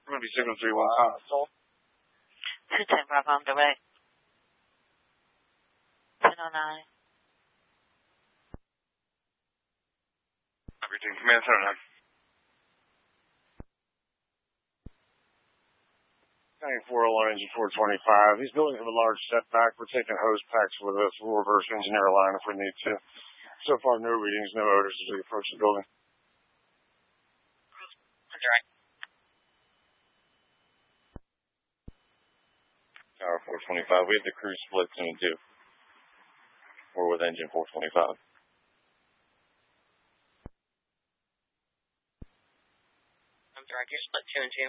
I'm going to be signal 315. 210 Bravo on the way. 1009. Everything, command 1009. 9401 engine 425. These buildings have a large setback. We're taking hose packs with us. We'll reverse engineer a line if we need to. So far, no readings, no odors as we approach the building. That's right. Tower 425. We have the crew split 2 and 2. We're with engine 425. I'm direct. You're split 2 and 2.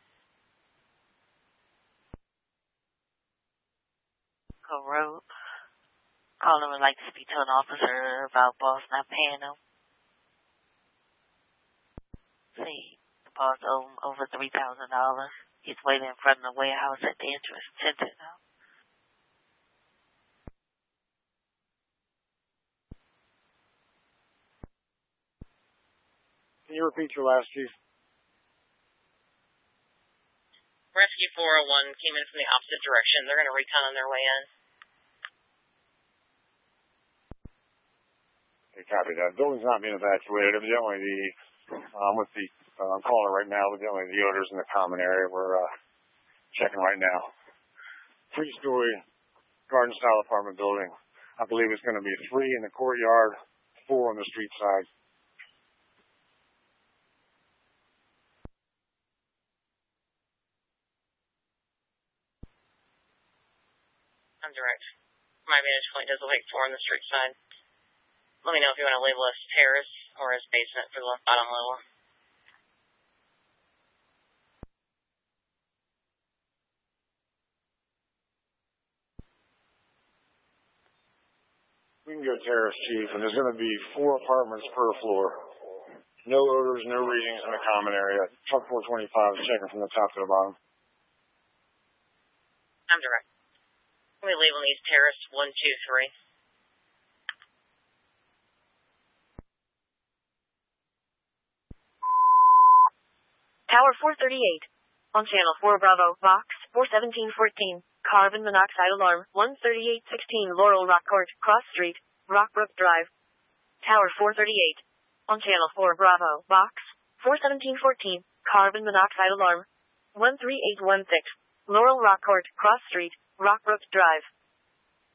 Road. Caller would like to speak to an officer about boss not paying him. See, the boss owes him over $3,000. He's waiting in front of the warehouse at the entrance. Tinted now. Can you repeat your last, Chief? Rescue 401 came in from the opposite direction. They're going to recon on their way in. Okay, copy that. Building's not being evacuated. Evidently, with the caller right now, evidently the odors in the common area. We're checking right now. 3-story garden-style apartment building. I believe it's going to be 3 in the courtyard, 4 on the street side. I'm direct. My vantage point does look like 4 on the street side. Let me know if you want to label as terrace or as basement for the bottom level. We can go terrace, Chief, and there's going to be 4 apartments per floor. No odors, no readings in the common area. Truck 425 is checking from the top to the bottom. I'm direct. Let me label these terrace 1, 2, 3. Tower 438. On channel 4 Bravo, box 41714. Carbon monoxide alarm 13816 Laurel Rock Court, Cross Street, Rockbrook Drive. Tower 438. On channel 4 Bravo, box 41714. Carbon monoxide alarm 13816 Laurel Rock Court, Cross Street, Rockbrook Drive.